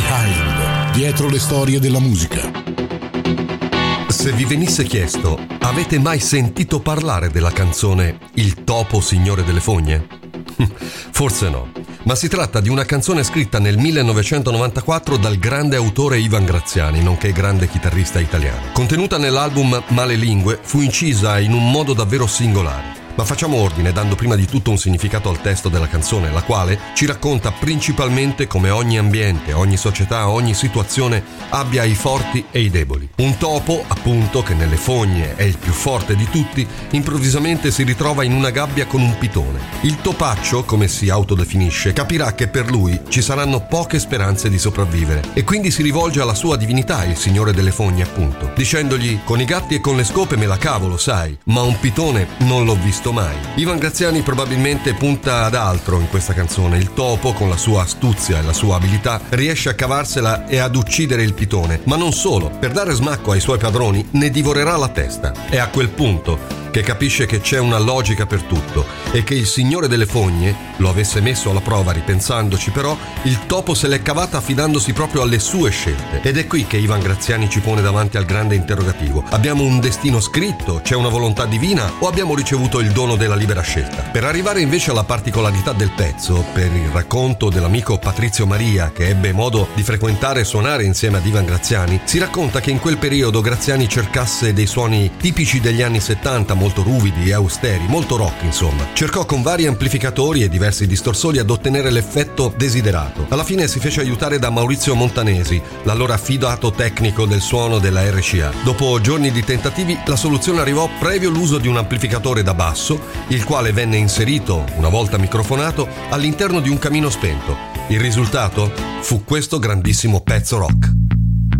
Behind, dietro le storie della musica. Se vi venisse chiesto, avete mai sentito parlare della canzone Il topo signore delle fogne? Forse no, ma si tratta di una canzone scritta nel 1994 dal grande autore Ivan Graziani, nonché grande chitarrista italiano. Contenuta nell'album Male Lingue, fu incisa in un modo davvero singolare. Ma facciamo ordine dando prima di tutto un significato al testo della canzone, la quale ci racconta principalmente come ogni ambiente, ogni società, ogni situazione abbia i forti e i deboli. Un topo, appunto, che nelle fogne è il più forte di tutti, improvvisamente si ritrova in una gabbia con un pitone. Il topaccio, come si autodefinisce, capirà che per lui ci saranno poche speranze di sopravvivere e quindi si rivolge alla sua divinità, il signore delle fogne, appunto, dicendogli: con i gatti e con le scope me la cavo, lo sai, ma un pitone non l'ho visto mai. Ivan Graziani probabilmente punta ad altro in questa canzone. Il topo, con la sua astuzia e la sua abilità, riesce a cavarsela e ad uccidere il pitone, ma non solo, per dare smacco ai suoi padroni ne divorerà la testa. È a quel punto che capisce che c'è una logica per tutto e che il signore delle fogne lo avesse messo alla prova. Ripensandoci però, il topo se l'è cavata affidandosi proprio alle sue scelte. Ed è qui che Ivan Graziani ci pone davanti al grande interrogativo: abbiamo un destino scritto? C'è una volontà divina? O abbiamo ricevuto il dono della libera scelta? Per arrivare invece alla particolarità del pezzo, per il racconto dell'amico Patrizio Maria, che ebbe modo di frequentare e suonare insieme ad Ivan Graziani, si racconta che in quel periodo Graziani cercasse dei suoni tipici degli anni 70, molto ruvidi e austeri, molto rock insomma. Cercò con vari amplificatori e diversi distorsori ad ottenere l'effetto desiderato. Alla fine si fece aiutare da Maurizio Montanesi, l'allora affidato tecnico del suono della RCA. Dopo giorni di tentativi, la soluzione arrivò previo l'uso di un amplificatore da basso, il quale venne inserito, una volta microfonato, all'interno di un camino spento. Il risultato fu questo grandissimo pezzo rock.